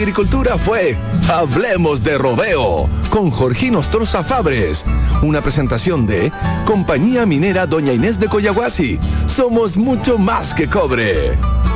Agricultura fue Hablemos de Rodeo con Jorgino Ostroza Fabres. Una presentación de Compañía Minera Doña Inés de Coyahuasi. Somos mucho más que cobre.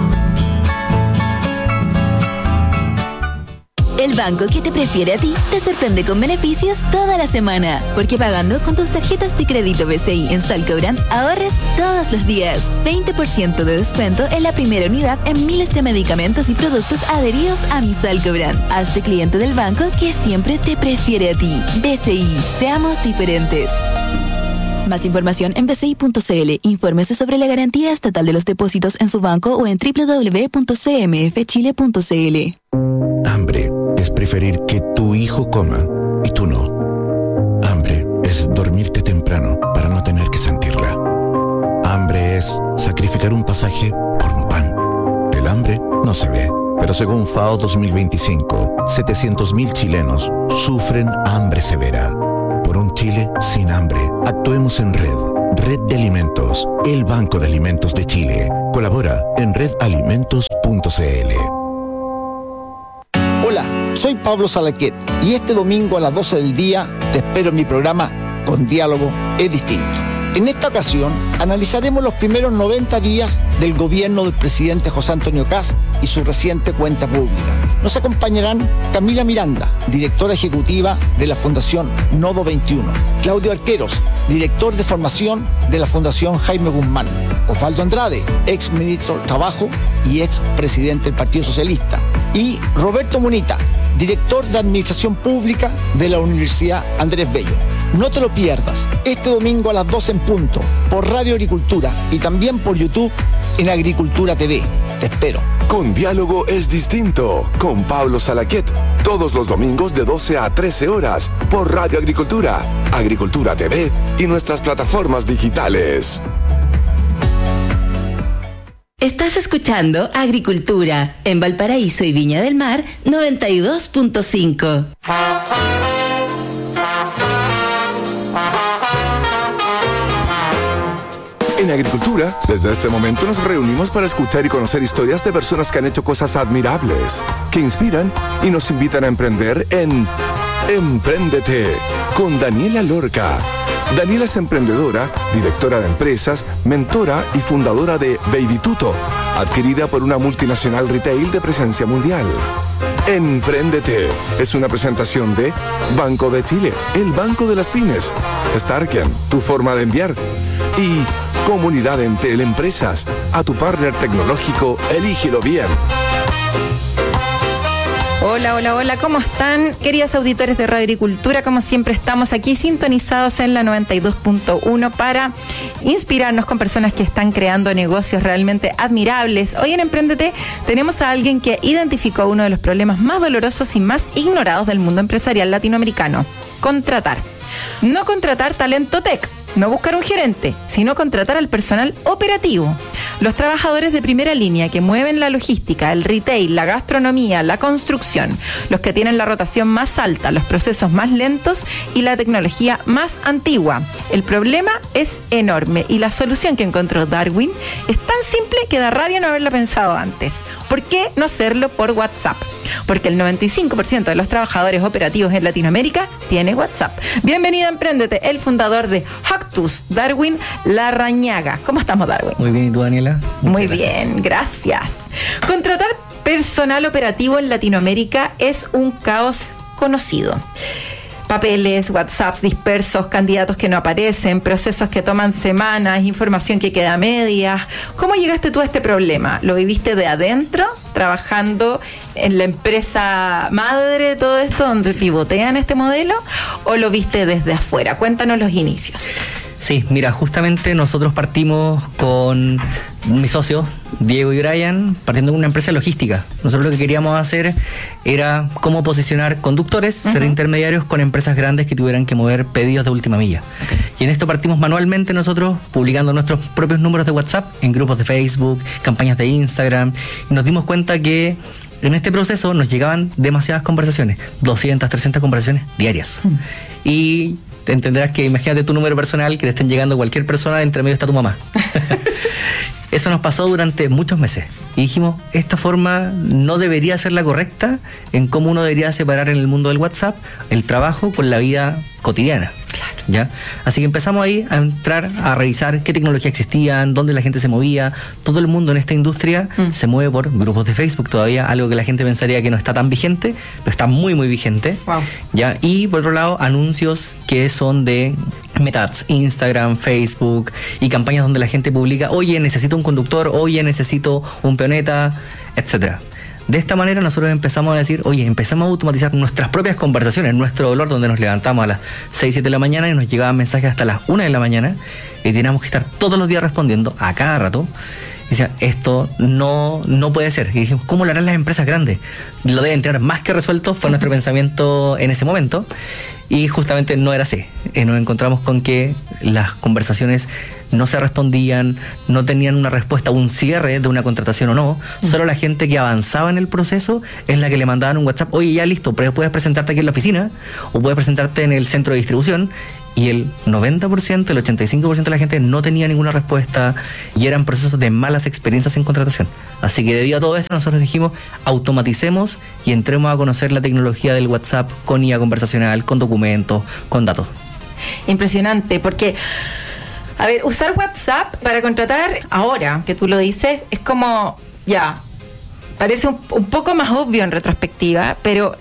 El banco que te prefiere a ti te sorprende con beneficios toda la semana. Porque pagando con tus tarjetas de crédito BCI en Salcobrand, ahorres todos los días. 20% de descuento en la primera unidad en miles de medicamentos y productos adheridos a mi Salcobrand. Hazte cliente del banco que siempre te prefiere a ti. BCI, seamos diferentes. Más información en bci.cl. Infórmese sobre la garantía estatal de los depósitos en su banco o en www.cmfchile.cl. Hambre es preferir que tu hijo coma y tú no. Hambre es dormirte temprano para no tener que sentirla. Hambre es sacrificar un pasaje por un pan. El hambre no se ve, pero según FAO 2025, 700.000 chilenos sufren hambre severa. Por un Chile sin hambre, actuemos en Red de Alimentos, el Banco de Alimentos de Chile. Colabora en redalimentos.cl. Hola, soy Pablo Salaquet y este domingo a las 12 del día te espero en mi programa Con Diálogo es Distinto. En esta ocasión analizaremos los primeros 90 días del gobierno del presidente José Antonio Kast y su reciente cuenta pública. Nos acompañarán Camila Miranda, directora ejecutiva de la Fundación Nodo 21, Claudio Arqueros, director de formación de la Fundación Jaime Guzmán, Osvaldo Andrade, ex ministro de Trabajo y ex presidente del Partido Socialista, y Roberto Munita, director de Administración Pública de la Universidad Andrés Bello. No te lo pierdas, este domingo a las 12 en punto, por Radio Agricultura y también por YouTube en Agricultura TV. Te espero. Con Diálogo es Distinto, con Pablo Salaquet, todos los domingos de 12 a 13 horas, por Radio Agricultura, Agricultura TV y nuestras plataformas digitales. Estás escuchando Agricultura en Valparaíso y Viña del Mar 92.5. En Agricultura, desde este momento nos reunimos para escuchar y conocer historias de personas que han hecho cosas admirables, que inspiran y nos invitan a emprender en Empréndete, con Daniela Lorca. Daniela es emprendedora, directora de empresas, mentora y fundadora de Baby Tuto, adquirida por una multinacional retail de presencia mundial. Empréndete es una presentación de Banco de Chile, el banco de las pymes, Starken, tu forma de enviar, y Comunidad Entel Empresas, a tu partner tecnológico, elígelo bien. Hola, hola, hola, ¿cómo están? Queridos auditores de Radio Agricultura, como siempre estamos aquí sintonizados en la 92.1 para inspirarnos con personas que están creando negocios realmente admirables. Hoy en Empréndete tenemos a alguien que identificó uno de los problemas más dolorosos y más ignorados del mundo empresarial latinoamericano: contratar. No contratar talento tech, no buscar un gerente, sino contratar al personal operativo. Los trabajadores de primera línea que mueven la logística, el retail, la gastronomía, la construcción, los que tienen la rotación más alta, los procesos más lentos y la tecnología más antigua. El problema es enorme y la solución que encontró Darwin es tan simple que da rabia no haberla pensado antes. ¿Por qué no hacerlo por WhatsApp? Porque el 95% de los trabajadores operativos en Latinoamérica tiene WhatsApp. Bienvenido a Empréndete, el fundador de Hactus, Darwin Larrañaga. ¿Cómo estamos, Darwin? Muy bien, ¿y tú, Daniela? Muy bien, gracias. Contratar personal operativo en Latinoamérica es un caos conocido. Papeles, WhatsApps dispersos, candidatos que no aparecen, procesos que toman semanas, información que queda a medias. ¿Cómo llegaste tú a este problema? ¿Lo viviste de adentro, trabajando en la empresa madre de todo esto, donde pivotean este modelo, o lo viste desde afuera? Cuéntanos los inicios. Sí, mira, justamente nosotros partimos con mis socios, Diego y Brian, partiendo de una empresa logística. Nosotros lo que queríamos hacer era cómo posicionar conductores, ser intermediarios con empresas grandes que tuvieran que mover pedidos de última milla. Okay. Y en esto partimos manualmente nosotros, publicando nuestros propios números de WhatsApp en grupos de Facebook, campañas de Instagram, y nos dimos cuenta que en este proceso nos llegaban demasiadas conversaciones, 200, 300 conversaciones diarias. Y te entenderás que imagínate tu número personal, que te estén llegando cualquier persona, entre medio está tu mamá. Eso nos pasó durante muchos meses y dijimos, esta forma no debería ser la correcta en cómo uno debería separar en el mundo del WhatsApp el trabajo con la vida cotidiana. Claro. ¿Ya? Así que empezamos ahí a entrar a revisar qué tecnología existían, dónde la gente se movía. Todo el mundo en esta industria se mueve por grupos de Facebook todavía, algo que la gente pensaría que no está tan vigente, pero está muy muy vigente. Wow. ¿Ya? Y por otro lado, anuncios que son de Meta Ads, Instagram, Facebook y campañas donde la gente publica, oye, necesito un conductor, oye, necesito un peoneta, etcétera. De esta manera nosotros empezamos a decir, oye, empezamos a automatizar nuestras propias conversaciones, nuestro dolor, donde nos levantamos a las 6, 7 de la mañana y nos llegaban mensajes hasta las 1 de la mañana y teníamos que estar todos los días respondiendo a cada rato. Y decía, esto no puede ser. Y dijimos, ¿cómo lo harán las empresas grandes? Lo deben tener más que resuelto, fue nuestro pensamiento en ese momento. Y justamente no era así. Nos encontramos con que las conversaciones no se respondían, no tenían una respuesta, un cierre de una contratación o no. Solo la gente que avanzaba en el proceso es la que le mandaban un WhatsApp, oye, ya listo, puedes presentarte aquí en la oficina o puedes presentarte en el centro de distribución. Y el 90%, el 85% de la gente no tenía ninguna respuesta y eran procesos de malas experiencias en contratación. Así que debido a todo esto nosotros dijimos, automaticemos y entremos a conocer la tecnología del WhatsApp con IA conversacional, con documentos, con datos. Impresionante, porque, a ver, usar WhatsApp para contratar ahora, que tú lo dices, es como, ya, parece un poco más obvio en retrospectiva, pero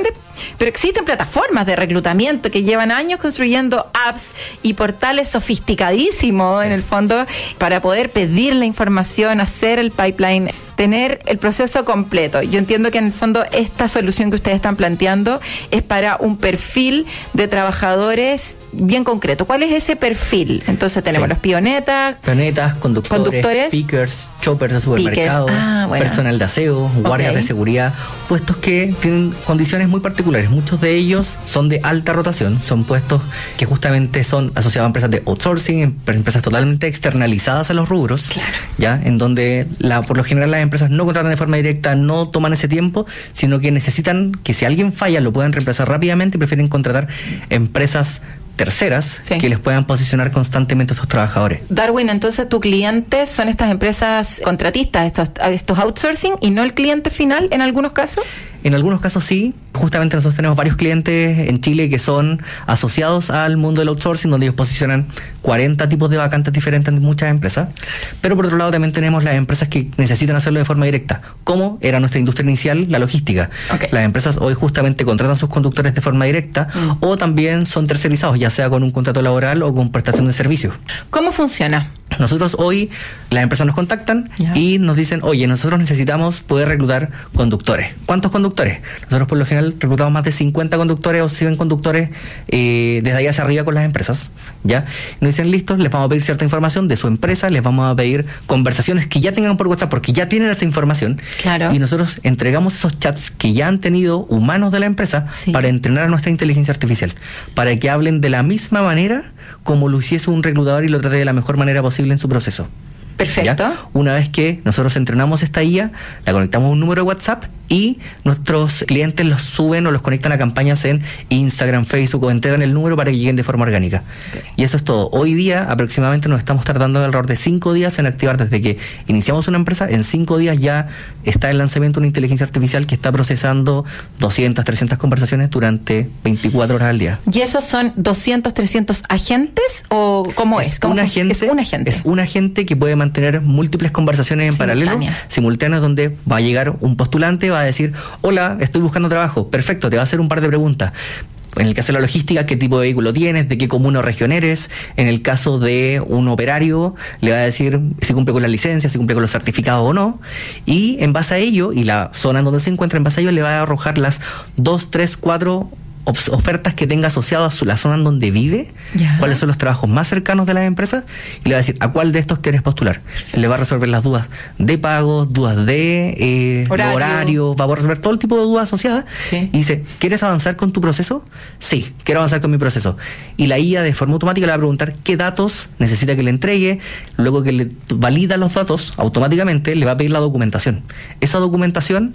existen plataformas de reclutamiento que llevan años construyendo apps y portales sofisticadísimos, en el fondo, para poder pedir la información, hacer el pipeline, tener el proceso completo. Yo entiendo que en el fondo esta solución que ustedes están planteando es para un perfil de trabajadores bien concreto. ¿Cuál es ese perfil? Entonces tenemos los pionetas, conductores, pickers, choppers de supermercado, personal de aseo, guardias de seguridad, puestos que tienen condiciones muy particulares. Muchos de ellos son de alta rotación, son puestos que justamente son asociados a empresas de outsourcing, empresas totalmente externalizadas a los rubros, ya, en donde por lo general las empresas no contratan de forma directa, no toman ese tiempo, sino que necesitan que si alguien falla lo puedan reemplazar rápidamente y prefieren contratar empresas terceras que les puedan posicionar constantemente a estos trabajadores. Darwin, entonces tu cliente son estas empresas contratistas, estos outsourcing, y no el cliente final en algunos casos. En algunos casos sí. Justamente nosotros tenemos varios clientes en Chile que son asociados al mundo del outsourcing, donde ellos posicionan 40 tipos de vacantes diferentes en muchas empresas. Pero por otro lado también tenemos las empresas que necesitan hacerlo de forma directa, como era nuestra industria inicial, la logística. Las empresas hoy justamente contratan sus conductores de forma directa o también son tercerizados, ya sea con un contrato laboral o con prestación de servicios. ¿Cómo funciona? Nosotros hoy, las empresas nos contactan y nos dicen, oye, nosotros necesitamos poder reclutar conductores. ¿Cuántos conductores? Nosotros por lo general reclutamos más de 50 conductores o 100 conductores desde ahí hacia arriba con las empresas, ¿ya? Nos dicen, listo, les vamos a pedir cierta información de su empresa, les vamos a pedir conversaciones que ya tengan por WhatsApp porque ya tienen esa información. Y nosotros entregamos esos chats que ya han tenido humanos de la empresa para entrenar a nuestra inteligencia artificial, para que hablen de la misma manera como lo hiciese un reclutador y lo trate de la mejor manera posible en su proceso. Perfecto. ¿Ya? Una vez que nosotros entrenamos esta IA, la conectamos a un número de WhatsApp y nuestros clientes los suben o los conectan a campañas en Instagram, Facebook o entregan el número para que lleguen de forma orgánica. Y eso es todo. Hoy día aproximadamente nos estamos tardando alrededor de 5 días en activar. Desde que iniciamos una empresa, en 5 días ya está el lanzamiento de una inteligencia artificial que está procesando 200, 300 conversaciones durante 24 horas al día. ¿Y esos son 200, 300 agentes o cómo es? ¿Cómo un agente, es un agente? Es un agente que puede mantener múltiples conversaciones en paralelo, simultáneas, donde va a llegar un postulante, va a decir, hola, estoy buscando trabajo, perfecto, te va a hacer un par de preguntas. En el caso de la logística, ¿qué tipo de vehículo tienes? ¿De qué comuna o región eres? En el caso de un operario, le va a decir si cumple con la licencia, si cumple con los certificados o no. Y en base a ello, y la zona en donde se encuentra, en base a ello le va a arrojar las 2, 3, 4 ofertas que tenga asociadas a la zona en donde vive, cuáles son los trabajos más cercanos de las empresas, y le va a decir a cuál de estos quieres postular. Le va a resolver las dudas de pago, dudas de horario, va a resolver todo el tipo de dudas asociadas. Y dice, ¿quieres avanzar con tu proceso? Sí, quiero avanzar con mi proceso. Y la IA de forma automática le va a preguntar qué datos necesita que le entregue. Luego que le valida los datos, automáticamente le va a pedir la documentación. Esa documentación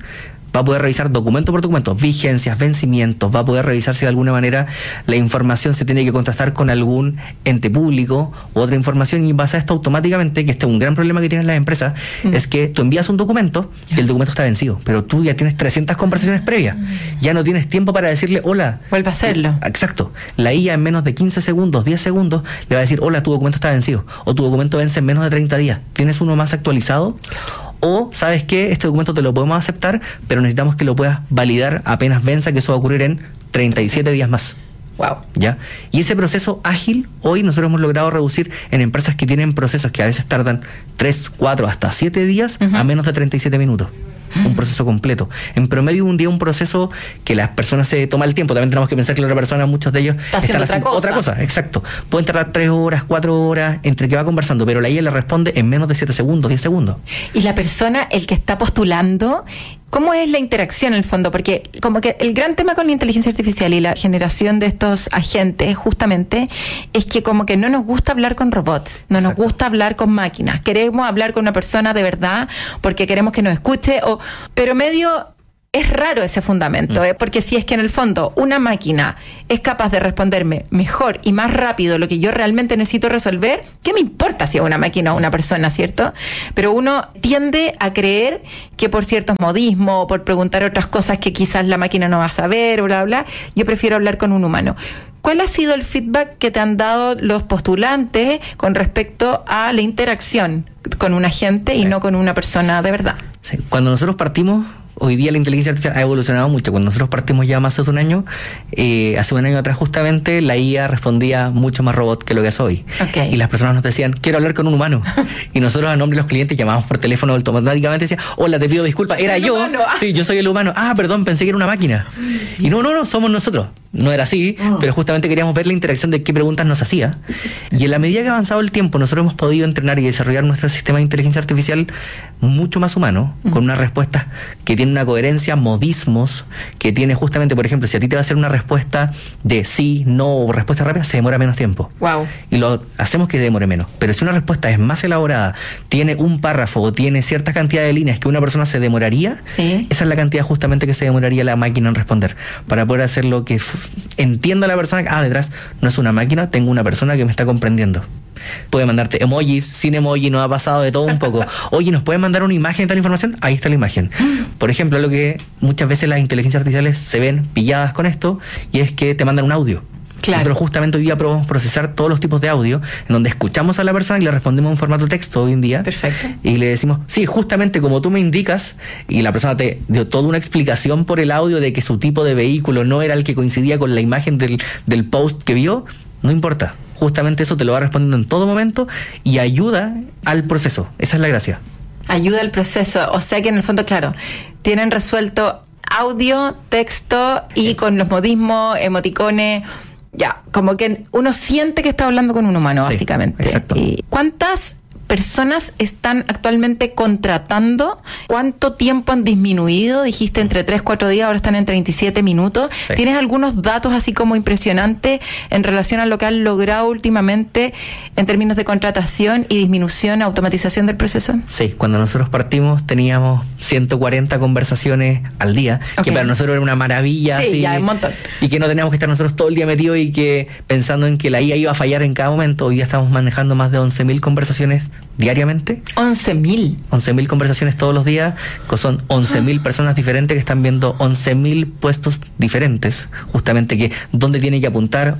va a poder revisar documento por documento, vigencias, vencimientos, va a poder revisar si de alguna manera la información se tiene que contrastar con algún ente público u otra información, y pasa esto automáticamente, que este es un gran problema que tienen las empresas, es que tú envías un documento y el documento está vencido, pero tú ya tienes 300 conversaciones previas, ya no tienes tiempo para decirle hola. Vuelve a hacerlo. Exacto. La IA en menos de 15 segundos, 10 segundos, le va a decir, hola, tu documento está vencido, o tu documento vence en menos de 30 días, ¿tienes uno más actualizado? O, ¿sabes qué? Este documento te lo podemos aceptar, pero necesitamos que lo puedas validar apenas venza, que eso va a ocurrir en 37 días más. Wow. ¿Ya? Y ese proceso ágil, hoy nosotros hemos logrado reducir en empresas que tienen procesos que a veces tardan 3, 4, hasta 7 días a menos de 37 minutos. Un proceso completo. En promedio, un día un proceso que las personas se toman el tiempo. También tenemos que pensar que la otra persona, muchos de ellos están haciendo otra cosa. Exacto. Pueden tardar 3 horas, 4 horas entre que va conversando, pero la IA le responde en menos de 7 segundos, 10 segundos. Y la persona, el que está postulando, ¿cómo es la interacción en el fondo? Porque como que el gran tema con la inteligencia artificial y la generación de estos agentes justamente es que como que no nos gusta hablar con robots, no nos gusta hablar con máquinas. Queremos hablar con una persona de verdad porque queremos que nos escuche, pero medio... Es raro ese fundamento, porque si es que en el fondo una máquina es capaz de responderme mejor y más rápido lo que yo realmente necesito resolver, ¿qué me importa si es una máquina o una persona, cierto? Pero uno tiende a creer que por ciertos modismos o por preguntar otras cosas que quizás la máquina no va a saber, bla, bla, yo prefiero hablar con un humano. ¿Cuál ha sido el feedback que te han dado los postulantes con respecto a la interacción con un agente y no con una persona de verdad? Sí. Cuando nosotros partimos, hoy día la inteligencia artificial ha evolucionado mucho. Cuando nosotros partimos ya más de un año, hace un año atrás justamente, la IA respondía mucho más robot que lo que hace hoy. Okay. Y las personas nos decían, quiero hablar con un humano. Y nosotros a nombre de los clientes llamábamos por teléfono automáticamente y decía, hola, te pido disculpas, era yo. Humano. Sí, yo soy el humano. Ah, perdón, pensé que era una máquina. Y no, somos nosotros. No era así, pero justamente queríamos ver la interacción de qué preguntas nos hacía. Y en la medida que ha avanzado el tiempo, nosotros hemos podido entrenar y desarrollar nuestro sistema de inteligencia artificial mucho más humano, con unas respuestas que tienen una coherencia, modismos, que tiene justamente, por ejemplo, si a ti te va a hacer una respuesta de sí, no o respuesta rápida, se demora menos tiempo. Wow. Y lo hacemos que demore menos. Pero si una respuesta es más elaborada, tiene un párrafo o tiene cierta cantidad de líneas que una persona se demoraría, ¿sí? Esa es la cantidad justamente que se demoraría la máquina en responder, para poder hacer lo que entienda la persona, detrás no es una máquina, tengo una persona que me está comprendiendo. Puede mandarte emojis, sin emoji, nos ha pasado de todo un poco. Oye, ¿nos pueden mandar una imagen de tal información? Ahí está la imagen. Por ejemplo, lo que muchas veces las inteligencias artificiales se ven pilladas con esto, y es que te mandan un audio. Claro. Nosotros justamente hoy día probamos procesar todos los tipos de audio, en donde escuchamos a la persona y le respondemos en formato texto hoy en día. Perfecto. Y le decimos, sí, justamente como tú me indicas, y la persona te dio toda una explicación por el audio de que su tipo de vehículo no era el que coincidía con la imagen del post que vio, no importa. Justamente eso te lo va respondiendo en todo momento y ayuda al proceso. Esa es la gracia. Ayuda al proceso. O sea que en el fondo, claro, tienen resuelto audio, texto y con los modismos, emoticones. Ya, como que uno siente que está hablando con un humano, sí, básicamente. Exacto. ¿Y cuántas personas están actualmente contratando? ¿Cuánto tiempo han disminuido? Dijiste entre 3-4 días, ahora están en 37 minutos. Sí. ¿Tienes algunos datos así como impresionantes en relación a lo que han logrado últimamente en términos de contratación y disminución, automatización del proceso? Sí, cuando nosotros partimos teníamos 140 conversaciones al día, que para nosotros era una maravilla. Sí, así, ya, un montón. Y que no teníamos que estar nosotros todo el día metidos y que pensando en que la IA iba a fallar en cada momento. Hoy día estamos manejando más de 11.000 conversaciones diariamente. 11.000. 11.000 conversaciones todos los días, que son 11.000 personas diferentes que están viendo 11.000 puestos diferentes, justamente que dónde tiene que apuntar,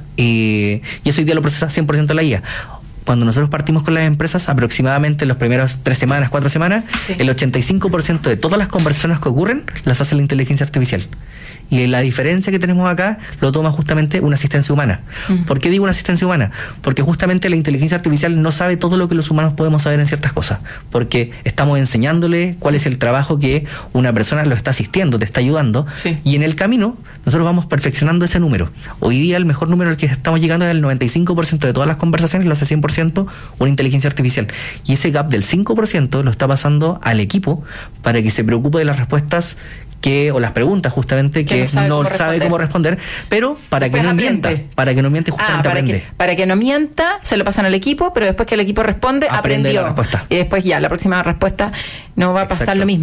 y eso hoy día lo procesa 100% la IA. Cuando nosotros partimos con las empresas, aproximadamente en los primeros 3 semanas, 4 semanas, sí, el 85% de todas las conversaciones que ocurren las hace la inteligencia artificial. Y la diferencia que tenemos acá lo toma justamente una asistencia humana. ¿Por qué digo una asistencia humana? Porque justamente la inteligencia artificial no sabe todo lo que los humanos podemos saber en ciertas cosas, porque estamos enseñándole cuál es el trabajo que una persona lo está asistiendo, te está ayudando, sí, y en el camino nosotros vamos perfeccionando ese número. Hoy día el mejor número al que estamos llegando es el 95% de todas las conversaciones lo hace 100% una inteligencia artificial, y ese gap del 5% lo está pasando al equipo para que se preocupe de las respuestas o las preguntas justamente que no sabe cómo responder, pero para que no mienta, justamente aprende. Para que no mienta, se lo pasan al equipo, pero después que el equipo responde, aprendió. La respuesta. Y después ya, la próxima respuesta no va a pasar lo mismo.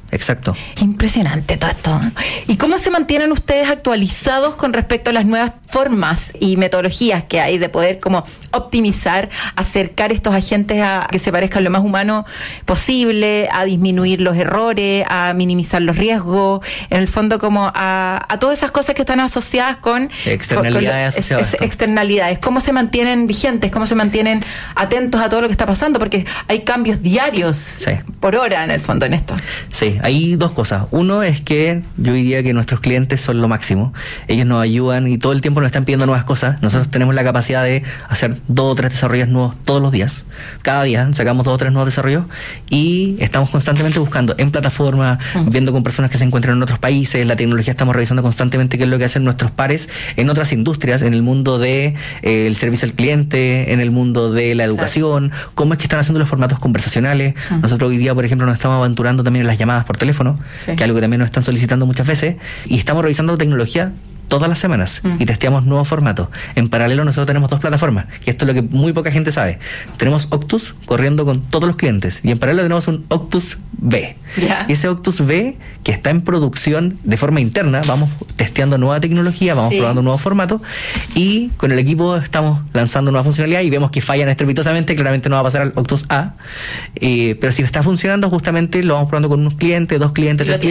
Exacto. Qué impresionante todo esto. ¿Y cómo se mantienen ustedes actualizados con respecto a las nuevas formas y metodologías que hay de poder como optimizar, acercar estos agentes a que se parezcan lo más humano posible, a disminuir los errores, a minimizar los riesgos, en el fondo como a todas esas cosas que están asociadas con externalidades asociadas a esto. Externalidades? ¿Cómo se mantienen vigentes? ¿Cómo se mantienen atentos a todo lo que está pasando? Porque hay cambios diarios por hora en el fondo en esto. Sí. Hay dos cosas. Uno es que yo diría que nuestros clientes son lo máximo. Ellos nos ayudan y todo el tiempo nos están pidiendo nuevas cosas. Nosotros tenemos la capacidad de hacer 2 o 3 desarrollos nuevos todos los días. Cada día sacamos 2 o 3 nuevos desarrollos y estamos constantemente buscando en plataforma, viendo con personas que se encuentran en otros países. La tecnología, estamos revisando constantemente qué es lo que hacen nuestros pares en otras industrias, en el mundo de el servicio al cliente, en el mundo de la educación, cómo es que están haciendo los formatos conversacionales. Nosotros hoy día, por ejemplo, nos estamos aventurando también en las llamadas por teléfono, que es algo que también nos están solicitando muchas veces, y estamos revisando tecnología todas las semanas y testeamos nuevos formatos. En paralelo nosotros tenemos 2 plataformas, que esto es lo que muy poca gente sabe. Tenemos Octus corriendo con todos los clientes y en paralelo tenemos un Octus B. Y ese Octus B, que está en producción de forma interna, vamos testeando nueva tecnología, vamos probando nuevos formatos y con el equipo estamos lanzando nueva funcionalidad y vemos que fallan estrepitosamente. Claramente no va a pasar al Octus A, pero si está funcionando, justamente lo vamos probando con unos clientes, 2 clientes, 3 clientes.